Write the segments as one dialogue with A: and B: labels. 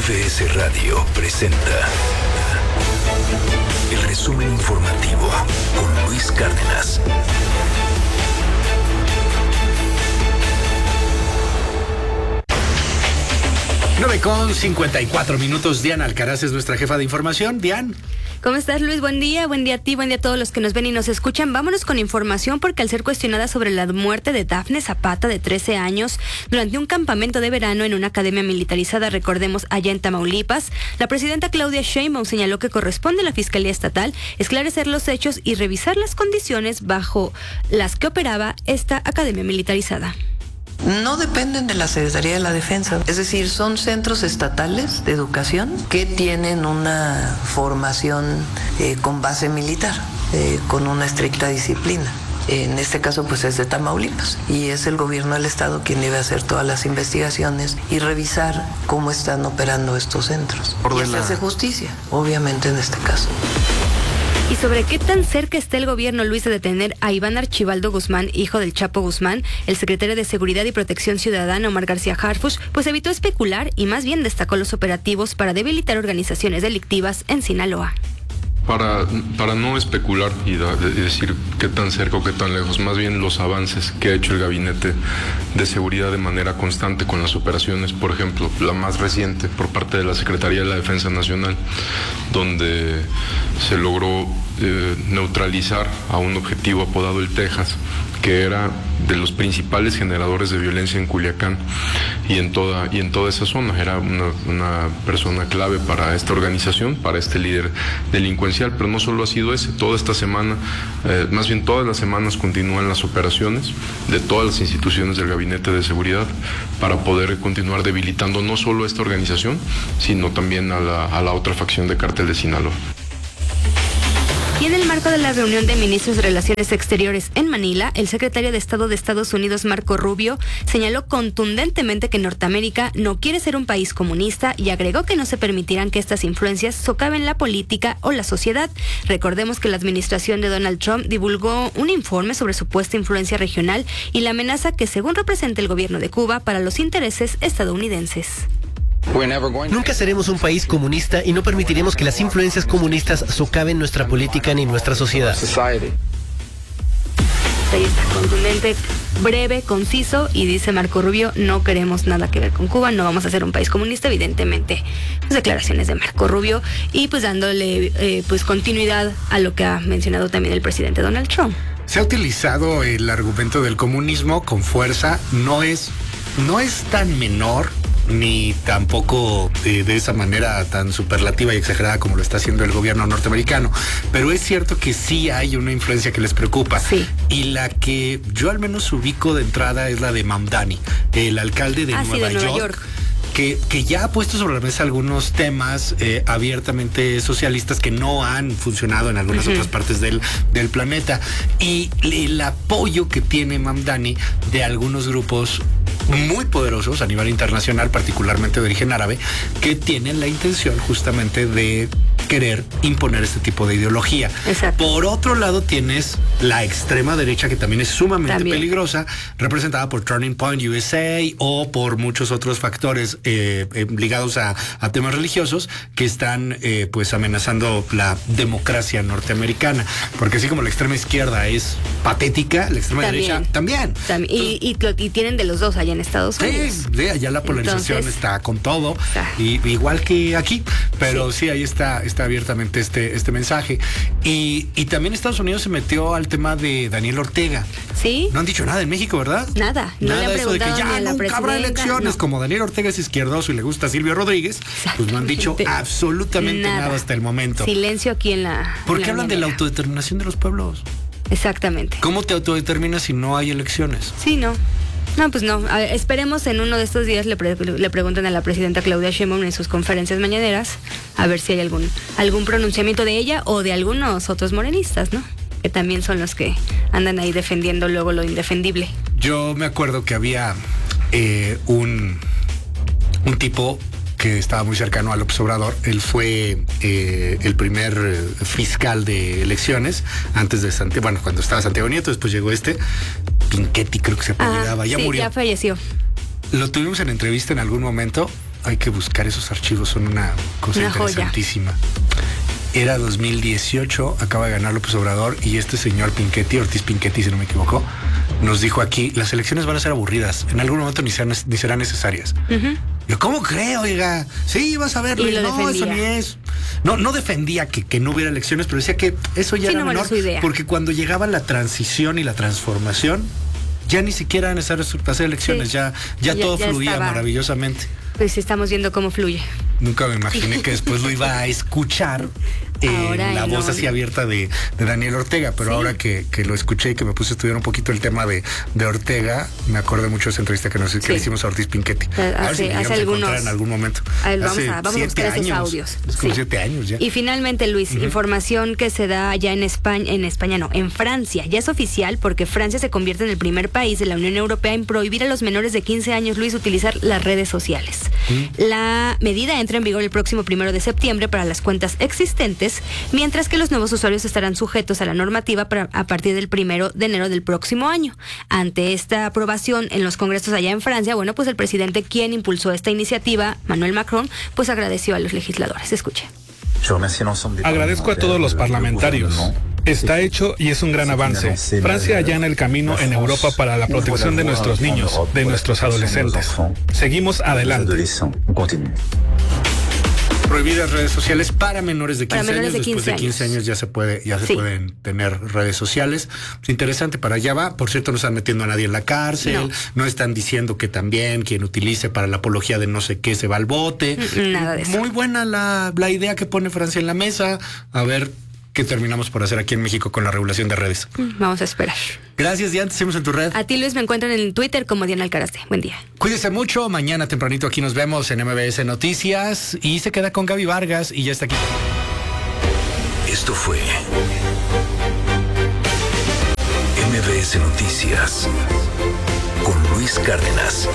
A: MBS Radio presenta el resumen informativo con Luis Cárdenas.
B: Con 54 minutos. Diana Alcaraz es nuestra jefa de información. Dian.
C: ¿Cómo estás, Luis? Buen día a ti, buen día a todos los que nos ven y nos escuchan. Vámonos con información porque al ser cuestionada sobre la muerte de Dafne Zapata, de 13 años, durante un campamento de verano en una academia militarizada, recordemos, allá en Tamaulipas, la presidenta Claudia Sheinbaum señaló que corresponde a la Fiscalía Estatal esclarecer los hechos y revisar las condiciones bajo las que operaba esta academia militarizada.
D: No dependen de la Secretaría de la Defensa, es decir, son centros estatales de educación que tienen una formación con base militar, con una estricta disciplina. En este caso pues es de Tamaulipas y es el gobierno del estado quien debe hacer todas las investigaciones y revisar cómo están operando estos centros. Y hacerse justicia, obviamente en este caso.
C: ¿Y sobre qué tan cerca está el gobierno, Luis, de detener a Iván Archibaldo Guzmán, hijo del Chapo Guzmán? El secretario de Seguridad y Protección Ciudadana, Omar García Harfuch, pues evitó especular y más bien destacó los operativos para debilitar organizaciones delictivas en Sinaloa.
E: Para no especular y decir qué tan cerca o qué tan lejos, más bien los avances que ha hecho el Gabinete de Seguridad de manera constante con las operaciones, por ejemplo, la más reciente por parte de la Secretaría de la Defensa Nacional, donde se logró neutralizar a un objetivo apodado el Texas, que era de los principales generadores de violencia en Culiacán y en toda esa zona. Era una persona clave para esta organización, para este líder delincuencial, pero no solo ha sido ese. Toda esta semana, más bien todas las semanas continúan las operaciones de todas las instituciones del Gabinete de Seguridad para poder continuar debilitando no solo a esta organización, sino también a la otra facción de Cártel de Sinaloa.
C: Y en el marco de la reunión de ministros de Relaciones Exteriores en Manila, el secretario de Estado de Estados Unidos, Marco Rubio, señaló contundentemente que Norteamérica no quiere ser un país comunista y agregó que no se permitirán que estas influencias socaven la política o la sociedad. Recordemos que la administración de Donald Trump divulgó un informe sobre supuesta influencia regional y la amenaza que, según representa el gobierno de Cuba, para los intereses estadounidenses.
F: Nunca seremos un país comunista y no permitiremos que las influencias comunistas socaven nuestra política ni nuestra sociedad.
C: Ahí está, contundente, breve, conciso, y dice Marco Rubio, no queremos nada que ver con Cuba, no vamos a ser un país comunista, evidentemente. Pues declaraciones de Marco Rubio y pues dándole pues continuidad a lo que ha mencionado también el presidente Donald Trump.
B: Se ha utilizado el argumento del comunismo con fuerza, no es tan menor ni tampoco de esa manera tan superlativa y exagerada como lo está haciendo el gobierno norteamericano, pero es cierto que sí hay una influencia que les preocupa.
C: Sí.
B: Y la que yo al menos ubico de entrada es la de Mamdani, el alcalde de Nueva York. Que ya ha puesto sobre la mesa algunos temas abiertamente socialistas que no han funcionado en algunas otras partes del planeta, y el apoyo que tiene Mamdani de algunos grupos muy poderosos a nivel internacional, particularmente de origen árabe, que tienen la intención justamente de querer imponer este tipo de ideología.
C: Exacto.
B: Por otro lado tienes la extrema derecha, que también es sumamente peligrosa, representada por Turning Point USA o por muchos otros factores ligados a temas religiosos que están pues amenazando la democracia norteamericana, porque así como la extrema izquierda es patética, la extrema derecha también.
C: Y tienen de los dos allá en Estados Unidos.
B: Sí, allá la polarización está con todo, y igual que aquí, pero sí ahí está abiertamente este mensaje. Y también Estados Unidos se metió al tema de Daniel Ortega.
C: Sí.
B: No han dicho nada en México, ¿verdad?
C: Nada. No le han
B: eso de que ya nunca habrá elecciones. No. Como Daniel Ortega es izquierdoso y le gusta a Silvio Rodríguez, pues no han dicho absolutamente nada hasta el momento.
C: Silencio aquí en la...
B: ¿Por qué hablan de la autodeterminación de los pueblos?
C: Exactamente.
B: ¿Cómo te autodeterminas si no hay elecciones?
C: Sí, no, pues no. Esperemos en uno de estos días le pregunten a la presidenta Claudia Sheinbaum en sus conferencias mañaneras a ver si hay algún pronunciamiento de ella o de algunos otros morenistas, ¿no? Que también son los que andan ahí defendiendo luego lo indefendible.
B: Yo me acuerdo que había un tipo que estaba muy cercano a López Obrador. Él fue el primer fiscal de elecciones antes de cuando estaba Santiago Nieto, después llegó Pinchetti, creo que se apellidaba, ya
C: sí,
B: murió.
C: Ya falleció.
B: Lo tuvimos en entrevista en algún momento hay que buscar esos archivos, son una cosa interesantísima. Era 2018, acaba de ganar López Obrador y este señor Ortiz Pinchetti, si no me equivoco, nos dijo aquí, las elecciones van a ser aburridas, en algún momento ni serán necesarias. Yo, ¿cómo creo, oiga? Sí, vas a ver, Luis, no, eso ni es. No defendía que no hubiera elecciones, pero decía que eso ya era menor, porque cuando llegaba la transición y la transformación, ya ni siquiera era necesario hacer elecciones, ya todo fluía estaba maravillosamente.
C: Pues estamos viendo cómo fluye.
B: Nunca me imaginé que después lo iba a escuchar la voz así abierta de Daniel Ortega, pero ahora que lo escuché y que me puse a estudiar un poquito el tema de Ortega, me acordé mucho de esa entrevista que le hicimos a Ortiz Pinchetti.
C: Hace algunos,
B: en algún momento.
C: Vamos a buscar esos audios.
B: Es como 7 años ya.
C: Y finalmente, Luis, información que se da ya en Francia. Ya es oficial porque Francia se convierte en el primer país de la Unión Europea en prohibir a los menores de 15 años, Luis, utilizar las redes sociales. La medida entra en vigor el próximo 1 de septiembre para las cuentas existentes, mientras que los nuevos usuarios estarán sujetos a la normativa a partir del 1 de enero del próximo año. Ante esta aprobación en los congresos allá en Francia, bueno, pues el presidente, quien impulsó esta iniciativa, Emmanuel Macron, pues agradeció a los legisladores. Escuche.
G: Agradezco a todos los parlamentarios. Está hecho y es un gran avance. Francia allana el camino en Europa para la protección de nuestros niños, de nuestros adolescentes. Seguimos adelante.
B: Prohibidas redes sociales para menores de 15 años. Después de 15 años ya se pueden tener redes sociales. Es interesante, para allá va. Por cierto, no están metiendo a nadie en la cárcel. No están diciendo que también quien utilice para la apología de no sé qué se va al bote.
C: Nada de eso.
B: Muy buena la idea que pone Francia en la mesa. A ver qué terminamos por hacer aquí en México con la regulación de redes.
C: Vamos a esperar.
B: Gracias, Diana. Te seguimos en tu red.
C: A ti, Luis, me encuentran en Twitter como Diana Alcarazde. Buen día.
B: Cuídese mucho. Mañana tempranito aquí nos vemos en MBS Noticias y se queda con Gaby Vargas y ya está aquí.
A: Esto fue MBS Noticias con Luis Cárdenas.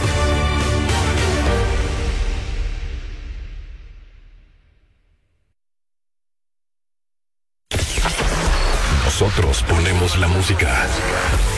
A: Nosotros ponemos la música.